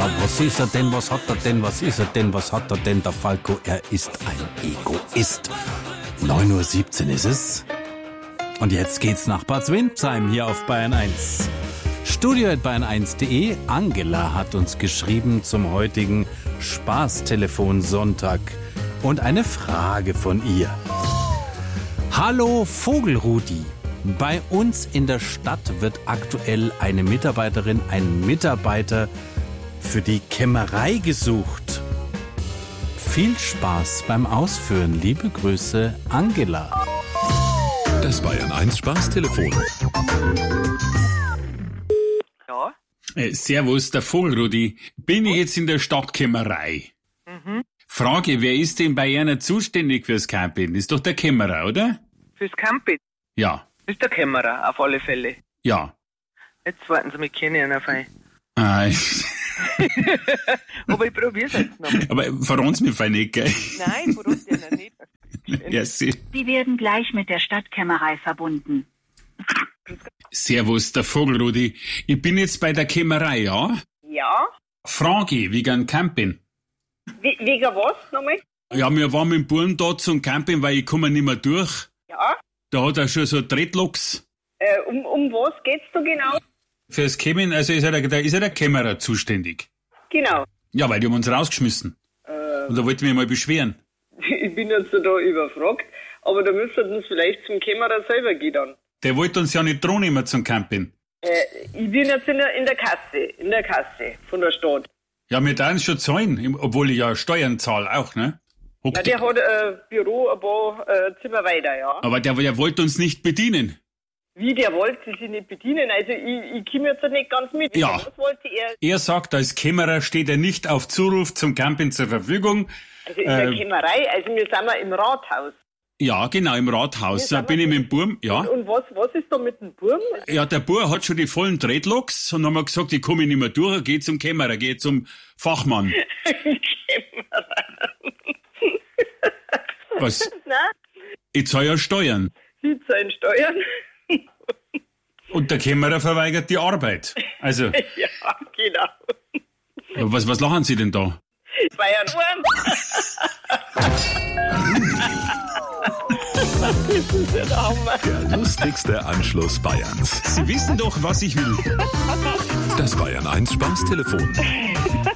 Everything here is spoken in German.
Ja, was ist er denn, was hat er denn, was ist er denn, was hat er denn, der Falco? Er ist ein Egoist. 9:17 Uhr ist es. Und jetzt geht's nach Bad Windsheim hier auf Bayern 1. studio@bayern1.de. Angela hat uns geschrieben zum heutigen Spaßtelefon-Sonntag und eine Frage von ihr. Hallo Vogelrudi. Bei uns in der Stadt wird aktuell eine Mitarbeiterin, ein Mitarbeiter für die Kämmerei gesucht. Viel Spaß beim Ausführen. Liebe Grüße, Angela. Das Bayern 1 Spaßtelefon. Ja. Servus, der Vogelrudi. Bin ich jetzt in der Stadtkämmerei? Frage, wer ist denn bei Ihnen zuständig fürs Camping? Ist doch der Kämmerer, oder? Fürs Camping Ja. ist der Kämmerer, auf alle Fälle. Ja. Jetzt warten Sie mich kennen auf ein. Ah, Aber ich probier's jetzt noch. aber verraten Sie mir fein nicht, gell? Nein, warum denn noch nicht? Ja, Sie werden gleich mit der Stadtkämmerei verbunden. Servus, der Vogelrudi. Ich bin jetzt bei der Kämmerei, ja? Ja? Frage, wegen Camping. Wegen was nochmal? Ja, wir waren mit dem Buben da zum Camping, weil ich komme nicht mehr durch. Ja? Da hat er schon so Dreadlocks. Um was geht's da genau? Fürs Kämmen, also ist ja der Kämmerer zuständig. Genau. Ja, weil die haben uns rausgeschmissen. Und da wollte ich mich mal beschweren. Ich bin jetzt da überfragt, aber da müsstet uns vielleicht zum Kämmerer selber gehen dann. Der wollte uns ja nicht dran nehmen zum Camping. Ich bin jetzt in der Kasse von der Stadt. Ja, wir dürfen schon zahlen, obwohl ich ja Steuern zahle auch, ne? Ja, der hat ein Büro ein paar Zimmer weiter, ja. Aber der wollte uns nicht bedienen. Wie, der wollte sich nicht bedienen? Also ich komme jetzt nicht ganz mit. Ja. Was wollte er? Er sagt, als Kämmerer steht er nicht auf Zuruf zum Camping zur Verfügung. Also in der Kämmerei, also wir sind mal im Rathaus. Ja, genau, im Rathaus. Da bin ich mit dem Burm, ja. Und was ist da mit dem Burm? Ja, der Bur hat schon die vollen Dreadlocks und dann haben wir gesagt, ich komme nicht mehr durch, geh zum Kämmerer, geh zum Fachmann. Kämmerer. Was? Nein, Ich zahle ja Steuern. Sie zahlen Steuern. Und der Kämmerer verweigert die Arbeit. Also, Ja, genau. was lachen Sie denn da? Bayern. Das ist ja der Hammer. Der lustigste Anschluss Bayerns. Sie wissen doch, was ich will. Das Bayern 1 Spaßtelefon.